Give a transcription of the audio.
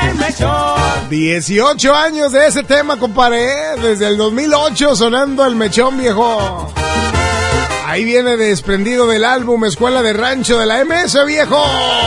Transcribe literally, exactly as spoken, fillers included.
el mechón. dieciocho años de ese tema, compadre, desde el dos mil ocho sonando el mechón, viejo. Ahí viene desprendido del álbum Escuela de Rancho de la M S, viejo.